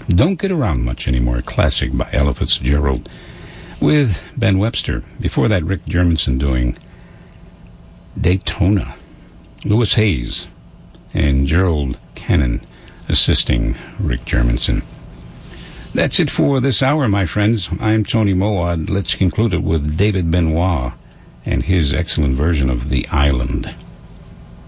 Don't Get Around Much Anymore, a classic by Ella Fitzgerald with Ben Webster. Before that, Rick Germanson doing Daytona. Louis Hayes and Gerald Cannon assisting Rick Germanson. That's it for this hour, my friends. I'm Tony Moad. Let's conclude it with David Benoit and his excellent version of The Island.